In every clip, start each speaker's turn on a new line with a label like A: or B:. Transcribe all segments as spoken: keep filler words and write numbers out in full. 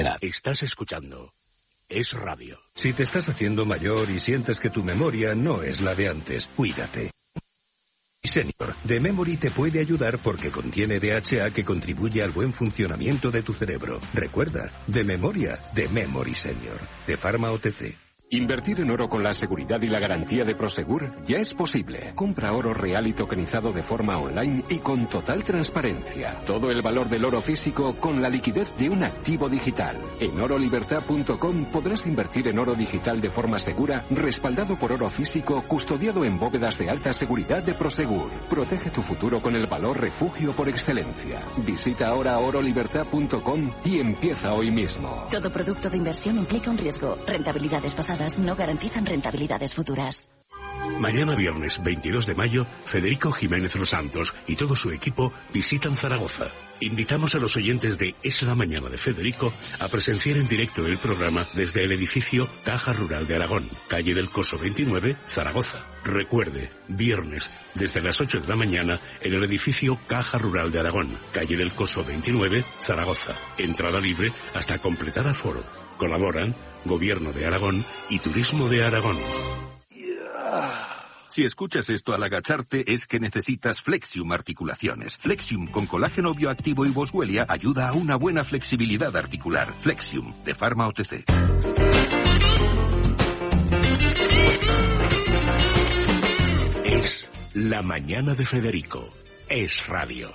A: Estás escuchando Es Radio.
B: Si te estás haciendo mayor y sientes que tu memoria no es la de antes, cuídate. Senior de Memory te puede ayudar porque contiene D H A que contribuye al buen funcionamiento de tu cerebro. Recuerda, de memoria, de Memory Senior, de Pharma O T C.
C: Invertir en oro con la seguridad y la garantía de Prosegur ya es posible. Compra oro real y tokenizado de forma online y con total transparencia. Todo el valor del oro físico con la liquidez de un activo digital. En oro libertad punto com podrás invertir en oro digital de forma segura, respaldado por oro físico, custodiado en bóvedas de alta seguridad de Prosegur. Protege tu futuro con el valor refugio por excelencia. Visita ahora oro libertad punto com y empieza hoy mismo.
D: Todo producto de inversión implica un riesgo. Rentabilidades pasadas no garantizan rentabilidades futuras.
A: Mañana viernes veintidós de mayo, Federico Jiménez Los Santos y todo su equipo visitan Zaragoza. Invitamos a los oyentes de Es la Mañana de Federico a presenciar en directo el programa desde el edificio Caja Rural de Aragón, calle del Coso veintinueve, Zaragoza. Recuerde, viernes, desde las ocho de la mañana, en el edificio Caja Rural de Aragón, calle del Coso veintinueve, Zaragoza. Entrada libre hasta completar aforo. Colaboran Gobierno de Aragón y Turismo de Aragón.
E: Si escuchas esto al agacharte es que necesitas Flexium Articulaciones. Flexium con colágeno bioactivo y boswellia ayuda a una buena flexibilidad articular. Flexium, de Pharma O T C.
A: Es la mañana de Federico. Es Radio.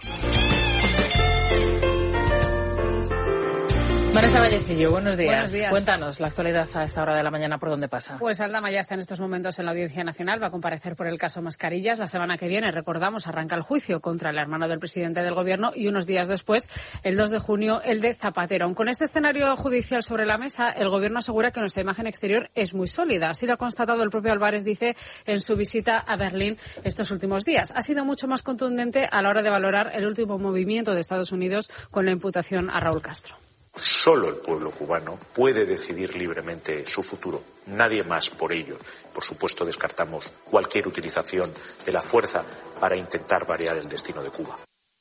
F: Vanessa Vallecillo, buenos días.
G: Buenos días.
F: Cuéntanos la actualidad a esta hora de la mañana, ¿por dónde pasa?
G: Pues Aldama ya está en estos momentos en la Audiencia Nacional, va a comparecer por el caso Mascarillas. La semana que viene, recordamos, arranca el juicio contra el hermano del presidente del Gobierno y unos días después, el dos de junio, el de Zapatero. Aun con este escenario judicial sobre la mesa, el Gobierno asegura que nuestra imagen exterior es muy sólida. Así lo ha constatado el propio Álvarez, dice, en su visita a Berlín estos últimos días. Ha sido mucho más contundente a la hora de valorar el último movimiento de Estados Unidos con la imputación a Raúl Castro.
H: Solo el pueblo cubano puede decidir libremente su futuro, nadie más por ello. Por supuesto, descartamos cualquier utilización de la fuerza para intentar variar el destino de Cuba.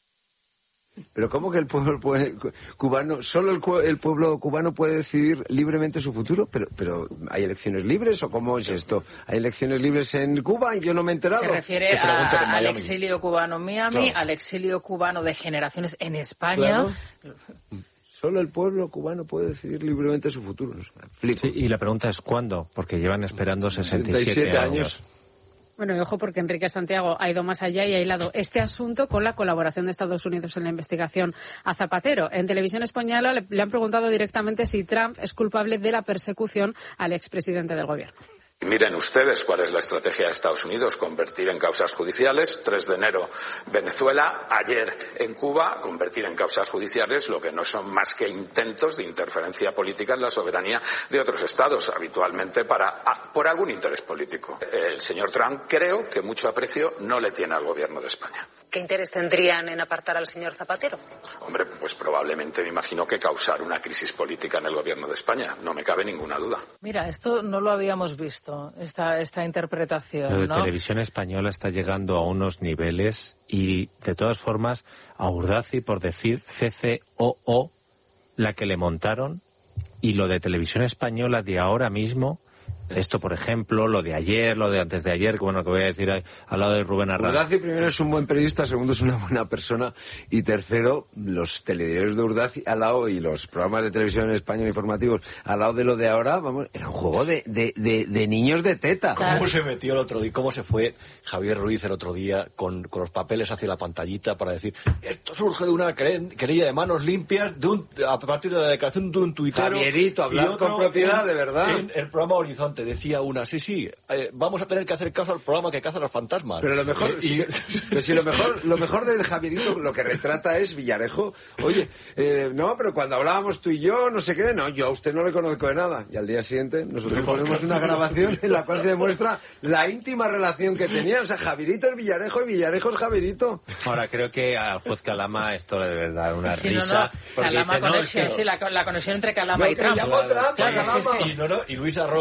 I: Pero ¿cómo que el pueblo puede, cubano, solo el, el pueblo cubano puede decidir libremente su futuro? Pero, pero ¿hay elecciones libres o cómo es esto? ¿Hay elecciones libres en Cuba y yo no me he enterado?
F: Se refiere a, al exilio cubano en Miami, claro, al exilio cubano de generaciones en España.
I: Claro. Solo el pueblo cubano puede decidir libremente su futuro. Flipo.
J: Sí, y la pregunta es ¿cuándo? Porque llevan esperando sesenta y siete años.
G: Bueno, y ojo, porque Enrique Santiago ha ido más allá y ha hilado este asunto con la colaboración de Estados Unidos en la investigación a Zapatero. En Televisión Española le, le han preguntado directamente si Trump es culpable de la persecución al expresidente del Gobierno.
K: Miren ustedes cuál es la estrategia de Estados Unidos, convertir en causas judiciales. tres de enero Venezuela, ayer en Cuba, convertir en causas judiciales lo que no son más que intentos de interferencia política en la soberanía de otros estados, habitualmente para por algún interés político. El señor Trump, creo que mucho aprecio no le tiene al gobierno de España.
L: ¿Qué interés tendrían en apartar al señor Zapatero?
K: Hombre, pues probablemente me imagino que causar una crisis política en el gobierno de España, no me cabe ninguna duda.
F: Mira, esto no lo habíamos visto, esta, esta interpretación,
J: Lo de
F: ¿no?
J: Televisión Española está llegando a unos niveles y, de todas formas, a Urdazi, por decir C C O O, la que le montaron, y lo de Televisión Española de ahora mismo, esto, por ejemplo, lo de ayer, lo de antes de ayer, que bueno, que voy a decir al lado de Rubén Arranz.
I: Urdazi, primero, es un buen periodista, segundo, es una buena persona, y tercero, los telediarios de Urdazi al lado y los programas de televisión en español informativos al lado de lo de ahora, vamos, era un juego de, de, de, de niños de teta.
M: ¿Cómo claro. se metió el otro día, cómo se fue Javier Ruiz el otro día con, con los papeles hacia la pantallita para decir, esto surge de una querella de manos limpias de un, a partir de la declaración de un tuitero.
I: Javierito, hablar con propiedad,
M: en,
I: de verdad.
M: En el programa Horizonte decía una, sí, sí, eh, vamos a tener que hacer caso al programa que caza a los fantasmas.
I: Pero lo mejor, eh, y... si, pero si lo mejor, lo mejor de Javierito lo que retrata es Villarejo. Oye, eh, no, pero cuando hablábamos tú y yo, no sé qué, no, yo a usted no le conozco de nada. Y al día siguiente nosotros ponemos una grabación en la cual se demuestra la íntima relación que tenía. O sea, Javierito es Villarejo y Villarejo es Javierito.
J: Ahora, creo que al juez Calama esto le debe dar una
F: sí,
J: risa.
F: No, no. Calama
J: dice,
F: conexión,
J: no,
F: sí, la, la conexión entre Calama y Trump.
M: Claro,
F: Claro,
M: claro,
F: sí, sí.
M: Y, no, no, y Luis Arroyo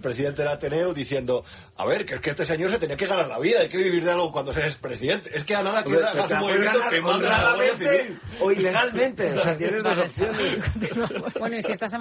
M: presidente del Ateneo, diciendo, a ver, que es que este señor se tenía que ganar la vida, hay que vivir de algo cuando se es presidente. Es que a nada que hagas un movimiento que manda a la Guardia Civil.
I: O ilegalmente, o sea, tienes dos opciones.
G: Bueno, y si esta semana